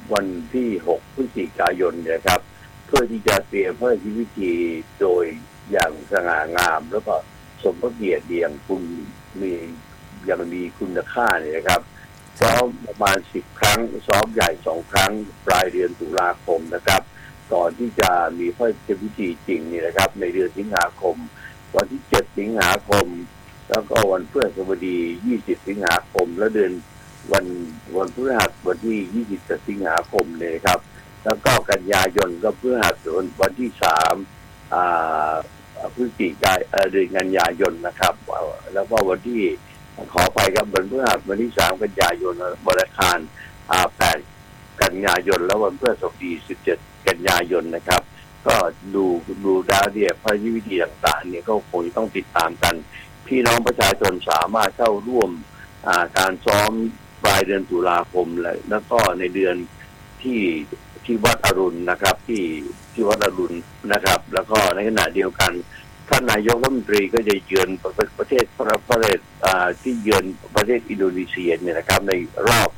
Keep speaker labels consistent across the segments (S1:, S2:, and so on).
S1: วันที่6พฤศจิกายนเนี่ยครับเพื่อที่จะเตรียมพระราชพิธีโดยอย่างสง่างามแล้วก็สมพระเกียรติอย่างคุณมีอย่างมีคุณค่าเนี่ยนะครับซ้อมประมาณ10 ครั้งซ้อมใหญ่2 ครั้งปลายเดือนตุลาคมนะครับก่อนที่จะมีพระราชพิธีจริงนี่นะครับในเดือนสิงหาคมวันที่7 สิงหาคมแล้วก็วันพฤหัสบดี20 สิงหาคมและเดือนวันพฤหัสวันที่27 สิงหาคมเนี่ยครับแล้วก็กันยายนก็พฤหัสวันที่3พฤศจิกายนเดือนกันยายนนะครับแล้วก็วันที่ขอไปครับวันพฤหัสวันที่3 กันยายนวันอังคาร8 กันยายนแล้ววันพฤหัสบดี17 กันยายนนะครับก็ดูดาวเดียพระราชพิธีต่างๆเนี่ยก็คงต้องติดตามกันพี่น้องประชาชนสามารถเข้าร่วมการซ้อมปลายเดือนตุลาคมแล้วก็ในเดือนที่วัดอรุณนะครับที่วัดอรุณนะครับแล้วก็ในขณะเดียวกันท่านนายกรัฐมนตรีก็จะเยือนประเทศที่เยือนประเทศอินโดนีเซียเนี่ยนะครับในรอบ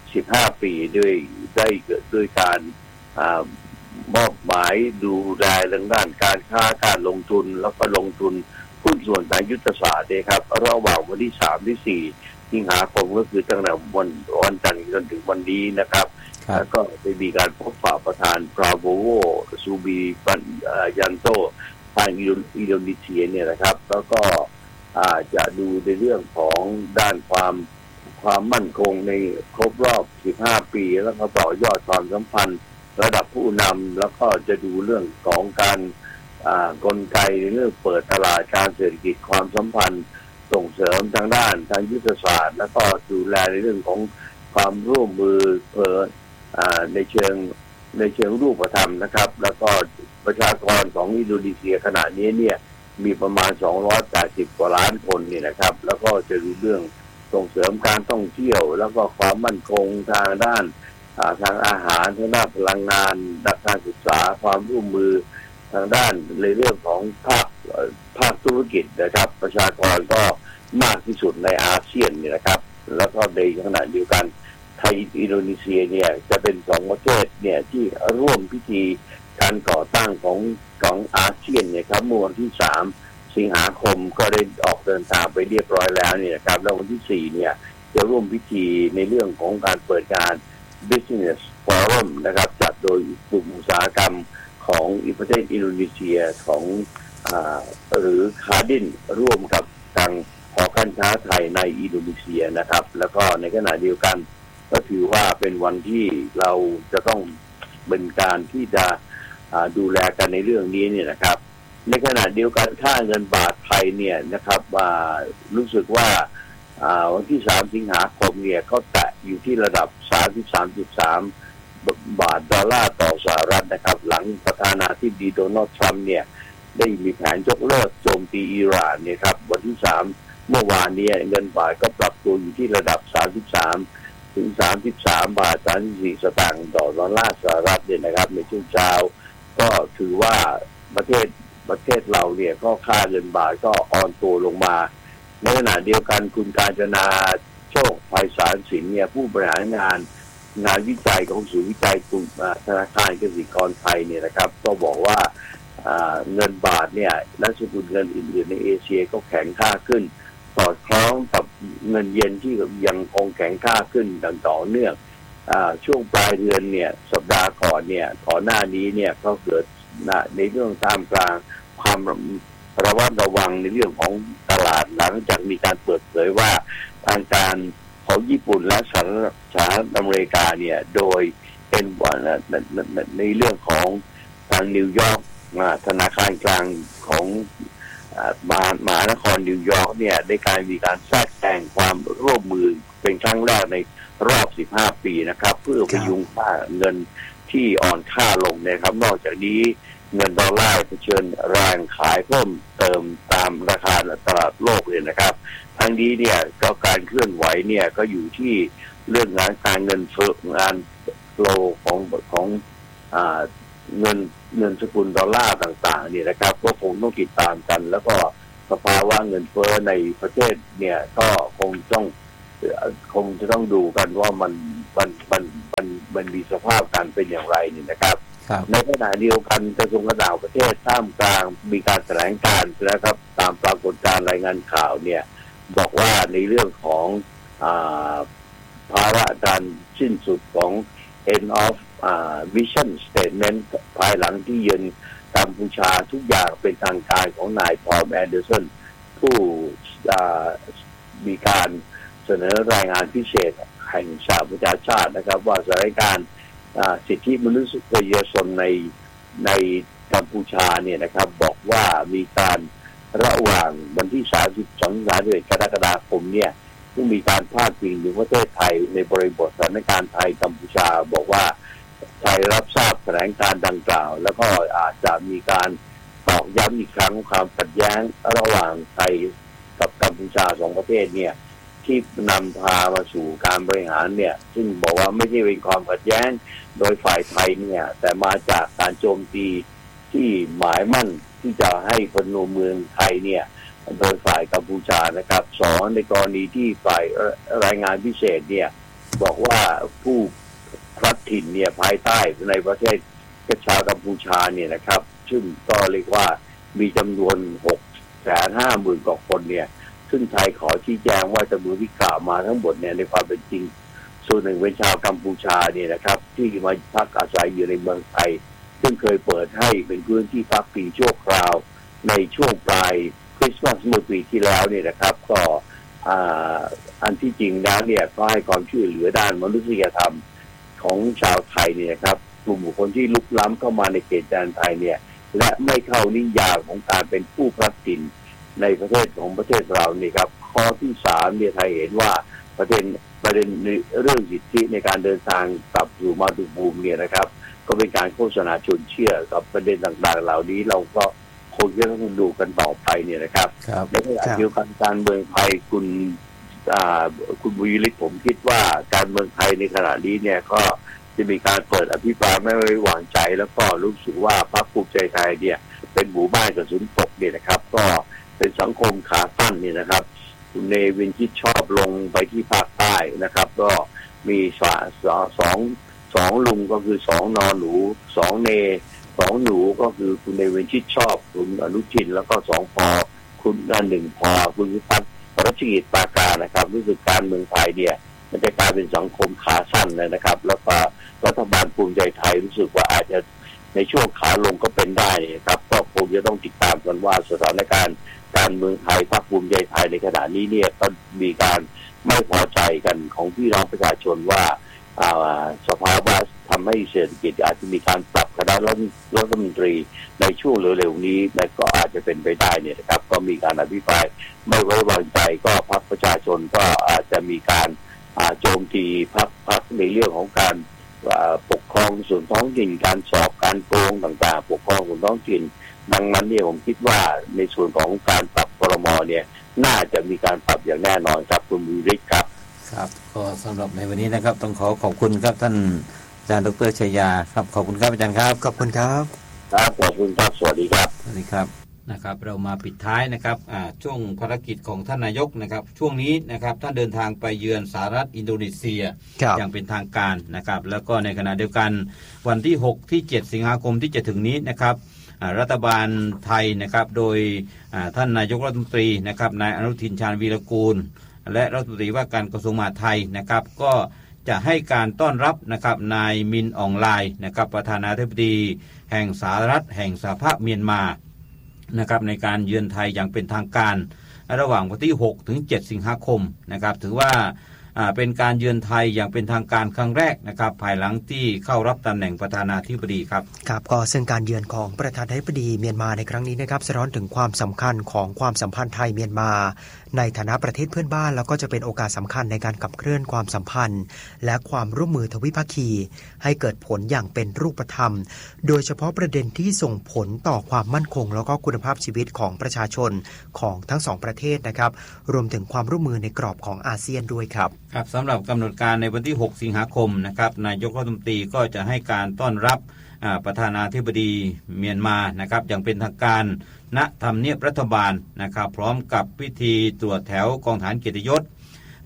S1: 15 ปีด้วยการมอบหมายดูแลเรื่องด้านการค้าการลงทุนแล้วก็ลงทุนหุ้นส่วนทางยุทธศาสตร์เนี่ยครับระหว่างวันที่3 ที่ 4 สิงหาคมก็คือตั้งแต่วันจันทร์จนถึงวันนี้นะครับแล้วก็ได้มีการพบปะประธานปราโบโวซูบียันโตทางอินโดนีเซียเนี่ยนะครับแล้วก็จะดูในเรื่องของด้านความมั่นคงในครบรอบ15 ปีแล้วก็ต่อยอดความสัมพันธ์ระดับผู้นำแล้วก็จะดูเรื่องของการกลไกในเรื่องเปิดตลาดการเศรษฐกิจความสัมพันธ์ส่งเสริมทางด้านทางยุทธศาสตร์แล้วก็ดูแลในเรื่องของความร่วมมือในเชิงรูปธรรมนะครับแล้วก็ประชากรของอินโดนีเซียขณะนี้เนี่ยมีประมาณ280 กว่าล้านคนนี่นะครับแล้วก็จะดูเรื่องส่งเสริมการท่องเที่ยวแล้วก็ความมั่นคงทางด้านทางอาหารทางด้านพลังงานด้านการศึกษาความร่วมมือทางด้านในเรื่องของภาคธุรกิจนะครับประชากรก็มากที่สุดในอาเซียนนี่นะครับแล้วก็ในขณะเดียวกันไทยอินโดนีเซียเนี่ยจะเป็น2 ประเทศเนี่ยที่ร่วมพิธีการก่อตั้งของอาเซียนเนี่ยครับเมื่อวันที่3 สิงหาคมก็ได้ออกเดินทางไปเรียบร้อยแล้วเนี่ยนะครับแล้ววันที่4เนี่ยจะร่วมพิธีในเรื่องของการเปิดการ Business Forum นะครับจัดโดยกลุ่มอุตสาหกรรมของประเทศอินโดนีเซียของหรือคาดินร่วมกับทางหอการค้าไทยในอินโดนีเซียนะครับแล้วก็ในขณะเดียวกันก็ถือว่าเป็นวันที่เราจะต้องเป็นการที่จะดูแลกันในเรื่องนี้เนี่ยนะครับในขณะเดียวกันค่าเงินบาทไทยเนี่ยนะครับรู้สึกว่าวันที่3 สิงหาคมเนี่ยเขาแตะอยู่ที่ระดับ 33.3 บาทดอลลาร์ต่อสหรัฐนะครับหลังประธานาธิบดีโดนัลด์ทรัมป์เนี่ยได้มีแผนยกเลิกโจมตีอิหร่านเนี่ยครับวันที่3 เมื่อวานนี้เงินบาทก็ปรับตัวอยู่ที่ระดับ 33 ถึง 33 บาท 34 สตางค์ต่อดอลลาร์สหรัฐเนี่ยนะครับในช่วงเช้าก็ถือว่าประเทศเราเนี่ยก็ค่าเงินบาทก็อ่อนตัวลงมาในขณะเดียวกันคุณกาญจนาโชคไพศาลสินเนี่ยผู้บริหารงานวิจัยของศูนย์วิจัยกลุ่มธนาคารกสิกรไทยเนี่ยนะครับก็บอกว่าเงินบาทเนี่ยและสกุลเงินอื่นๆในเอเชียก็แข็งค่าขึ้นสอดคล้องกับเงินเยนที่ยังคงแข็งค่าขึ้นดังต่อเนื่องช่วงปลายเดือนเนี่ยสัปดาห์ก่อนเนี่ยก่อนหน้านี้เนี่ยก็เกิดในเรื่องท่ามกลางความระวัดระวังในเรื่องของตลาดหลังจากมีการเปิดเผยว่าทางการของญี่ปุ่นและสหรัฐอเมริกาเนี่ยโดยเป็นในเรื่องของทางนิวยอร์กธนาคารกลางของมหานครนิวยอร์กเนี่ยได้มีการแทรกแซงความร่วมมือเป็นครั้งแรกในรอบ15 ปีนะครับเพื่อพยุงค่าเงินที่อ่อนค่าลงนะครับนอกจากนี้เงินดอลลาร์เผชิญแรงขายเพิ่มเติมตามราคาตลาดโลกเลยนะครับทั้งนี้เนี่ยก็การเคลื่อนไหวเนี่ยก็อยู่ที่เรื่องการเงินโฟลของเงินสกุลดอลลาร์ต่างๆเนี่ยนะครับก็คงต้องติดตามกันแล้วก็สภาวะเงินเฟ้อในประเทศเนี่ยก็คงจะต้องดูกันว่ามันมันมีสภาพการเป็นอย่างไรนี่นะครับในขณะเดียวกันกระทรวงการต่างประเทศท่ามกลางมีการแถลงการณ์นะครับตามปรากฏการณ์รายงานข่าวเนี่ยบอกว่าในเรื่องของภาวะการสิ้นสุดของ end of mission statement ภายหลังที่เยือนกัมพูชาทุกอย่างเป็นทางการของนายทอมแอนเดอร์สันผู้มีการเสนอรายงานพิเศษแห่งสหประชาชาตินะครับว่าสถานการณ์สิทธิมนุษยชนในกัมพูชาเนี่ยนะครับบอกว่ามีการระหว่างวันที่30-31 กรกฎาคมเนี่ยที่มีการพาดพิงถึงประเทศไทยในบริบทสถานการณ์ไทยกัมพูชาบอกว่าไทยรับทราบแถลงการณ์ดังกล่าวแล้วก็อาจจะมีการตอกย้ำอีกครั้งความขัดแย้งระหว่างไทยกับกัมพูชาสองประเทศเนี่ยที่นำพามาสู่การบริหารเนี่ยซึ่งบอกว่าไม่ใช่เป็นความขัดแย้งโดยฝ่ายไทยเนี่ยแต่มาจากการโจมตีที่หมายมั่นที่จะให้พลเมืองไทยเนี่ยโดยฝ่ายกัมพูชานะครับสองในกรณีที่ฝ่ายรายงานพิเศษเนี่ยบอกว่าผู้พลัดถิ่นเนี่ยภายใต้ในประเทศชาวกัมพูชาเนี่ยนะครับซึ่งก็เรียกว่ามีจำนวน 650,000 กว่าคนเนี่ยซึ่งไทยขอชี้แจงว่าจำนวนที่กล่าวมาทั้งหมดเนี่ยในความเป็นจริงส่วนหนึ่งเป็นชาวกัมพูชาเนี่ยนะครับที่มาพักอาศัยอยู่ในเมืองไทยซึ่งเคยเปิดให้เป็นพื้นที่พักพิงชั่วคราวในช่วงปลายคริสต์มาสเมื่อปีที่แล้วเนี่ยนะครับก็อันที่จริงแล้วเนี่ยก็ให้ความช่วยเหลือด้านมนุษยธรรมของชาวไทยเนี่ยครับกลุ่มบุคคลที่ลุกล้ำเข้ามาในเขตแดนไทยเนี่ยและไม่เข้านิยามของการเป็นผู้พลัดถิ่นในประเทศของประเทศเรานี่ครับข้อที่3เนี่ยไทยเห็นว่าประเด็นในเรื่องสิทธิในการเดินทางกลับสู่มาตุภูมิเนี่ยนะครับก็เป็นการโฆษณาชวนเชื่อกับประเด็นต่างๆเหล่านี้เราก็คงจะต้องดูกันต่อไปเนี่ยนะครับในขณะเดียวกันการเมืองไทยคุณบุญยฤทธิ์ผมคิดว่าการเมืองไทยในขณะนี้เนี่ยก็จะมีการเปิดอภิปรายไม่ไว้วางใจแล้วก็รู้สึกว่าพรรคภูมิใจไทยเนี่ยเป็นหมู่บ้านกระสุนตกเนี่ยนะครับก็เป็นสังคมขาสั้นเนี่ยนะครับคุณเนวินชิดชอบลงไปที่ภาคใต้นะครับก็มีสองลุงก็คือ2 นอหนู2 เน2 หนูก็คือคุณเนวินชิดชอบคุณอนุทินแล้วก็2 พอคุณ1 พอคุณวิพัฒน์รัชกิจปาการนะครับรู้สึกการเมืองไทยเนี่ยมันจะกลายเป็นสังคมขาสั้นเลยนะครับแล้วก็รัฐบาลภูมิใจไทยรู้สึกว่าอาจจะในช่วงขาลงก็เป็นได้ครับก็คงจะต้องติดตามกันว่าสถานการณ์การเมืองไทยพรรคภูมิใจไทยในขณะนี้เนี่ยก็มีการไม่พอใจกันของพี่น้องประชาชนว่าสภาวะทำให้เศรษฐกิจอาจจะมีการปรับคณะรัฐมนตรีในช่วงเร็วๆนี้และก็อาจจะเป็นไปได้เนี่ยนะครับก็มีการอภิปรายไม่ไว้วางใจก็พรรคประชาชนก็อาจจะมีการโจมตีพรรคในเรื่องของการปกครองส่วนท้องถิ่นการสอบการโกงต่างๆปกครองส่วนท้องถิ่นดังนั้นเนี่ยผมคิดว่าในส่วนของการปรับครม.เนี่ยน่าจะมีการปรับอย่างแน่นอนครับคุณวิริศครับ
S2: ครับก็สำหรับในวันนี้นะครับต้องขอบคุณครับท่านอาจารย์ดร.ชัยยาครับขอบคุณครับอาจารย์ครับ
S3: ขอบคุณครับ
S1: ครับขอบคุณครับสวัสดีครับ
S2: สวัสดีครับนะครับเรามาปิดท้ายนะครับช่วงภารกิจของท่านนายกนะครับช่วงนี้นะครับท่านเดินทางไปเยือนสหรัฐอินโดนีเซียอย่างเป็นทางการนะครับแล้วก็ในขณะเดียวกันวันที่6ที่7สิงหาคมที่จะถึงนี้นะครับรัฐบาลไทยนะครับโดยท่านนายกรัฐมนตรีนะครับนายอนุทินชาญวีรกูลและรัฐมนตรีว่าการกระทรวงมหาดไทยนะครับก็จะให้การต้อนรับนะครับนายมินอองไลน์นะครับประธานาธิบดีแห่งสหรัฐแห่งสหภาพเมียนมานะครับในการเยือนไทยอย่างเป็นทางการระหว่างวันที่6ถึง7สิงหาคมนะครับถือว่าเป็นการเยือนไทยอย่างเป็นทางการครั้งแรกนะครับภายหลังที่เข้ารับตำแหน่งประธานาธิบดีครับ
S3: ครับก็ซึ่งการเยือนของประธานาธิบดีเมียนมาในครั้งนี้นะครับสะท้อนถึงความสำคัญของความสัมพันธ์ไทยเมียนมาในฐานะประเทศเพื่อนบ้านแล้วก็จะเป็นโอกาสสำคัญในการขับเคลื่อนความสัมพันธ์และความร่วมมือทวิภาคีให้เกิดผลอย่างเป็นรูปธรรมโดยเฉพาะประเด็นที่ส่งผลต่อความมั่นคงแล้วก็คุณภาพชีวิตของประชาชนของทั้ง2ประเทศนะครับรวมถึงความร่วมมือในกรอบของอาเซียนด้วยครับ
S2: ครับสำหรับกำหนดการในวันที่6สิงหาคมนะครับนายกรัฐมนตรีก็จะให้การต้อนรับประธานาธิบดีเมียนมานะครับอย่างเป็นทางการณทำเนียบรัฐบาลนะครับพร้อมกับพิธีตรวจแถวกองฐานเกียรติยศ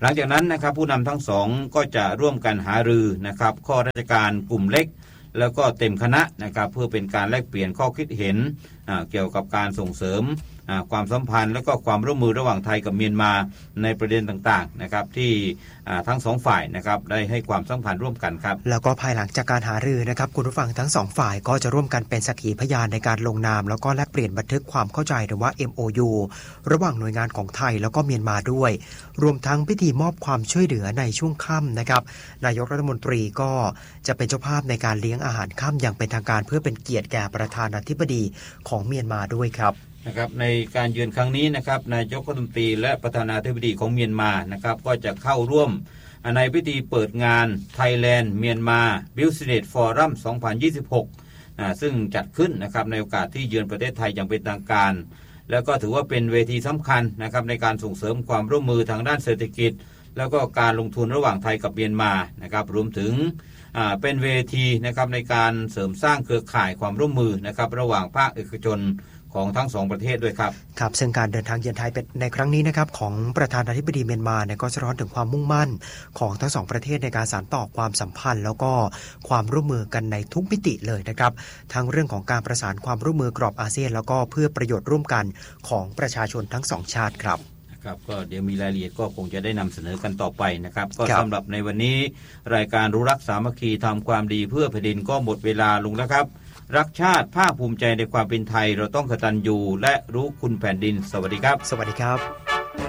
S2: หลังจากนั้นนะครับผู้นำทั้งสองก็จะร่วมกันหารือนะครับข้อราชการกลุ่มเล็กแล้วก็เต็มคณะนะครับเพื่อเป็นการแลกเปลี่ยนข้อคิดเห็นเกี่ยวกับการส่งเสริมความสัมพันธ์และก็ความร่วมมือระหว่างไทยกับเมียนมาในประเด็นต่างๆนะครับที่ทั้งสองฝ่ายนะครับได้ให้ความสำคัญร่วมกันครับ
S3: แล้วก็ภายหลังจากการหารือนะครับคุณผู้ฟังทั้งสองฝ่ายก็จะร่วมกันเป็นสักขีพยานในการลงนามแล้วก็แลกเปลี่ยนบันทึกความเข้าใจหรือว่า MOU ระหว่างหน่วยงานของไทยแล้วก็เมียนมาด้วยรวมทั้งพิธีมอบความช่วยเหลือในช่วงค่ำนะครับนายกรัฐมนตรีก็จะเป็นเจ้าภาพในการเลี้ยงอาหารค่ำอย่างเป็นทางการเพื่อเป็นเกียรติแก่ประธานาธิบดีของเมียนมาด้วยครับ
S2: นะครับในการเยือนครั้งนี้นะครับนายกรัฐมนตรีและประธานาธิบดีของเมียนมานะครับก็จะเข้าร่วมในพิธีเปิดงาน Thailand Myanmar Business Forum 2026 ซึ่งจัดขึ้นนะครับในโอกาสที่เยือนประเทศไทยอย่างเป็นทางการแล้วก็ถือว่าเป็นเวทีสำคัญนะครับในการส่งเสริมความร่วมมือทางด้านเศรษฐกิจแล้วก็การลงทุนระหว่างไทยกับเมียนมานะครับรวมถึงเป็นเวทีนะครับในการเสริมสร้างเครือข่ายความร่วมมือนะครับระหว่างภาคเอกชนของทั้งสองประเทศด้วยครับ
S3: ครับซึ่งการเดินทางเยือนไทยเป็นในครั้งนี้นะครับของประธานาธิบดีเมียนมาเนี่ยก็สะท้อนถึงความมุ่งมั่นของทั้งสองประเทศในการสานต่อความสัมพันธ์แล้วก็ความร่วมมือกันในทุกมิติเลยนะครับทั้งเรื่องของการประสานความร่วมมือกรอบอาเซียนแล้วก็เพื่อประโยชน์ร่วมกันของประชาชนทั้งสองชาติครับ
S2: ครับก็เดี๋ยวมีรายละเอียดก็คงจะได้นำเสนอกันต่อไปนะครับก็สำหรับในวันนี้รายการรู้รักสามัคคีทำความดีเพื่อแผ่นดินก็หมดเวลาลงแล้วครับรักชาติภาคภูมิใจในความเป็นไทยเราต้องกตัญญูและรู้คุณแผ่นดินสวัสดีครับ
S3: สวัสดีครับ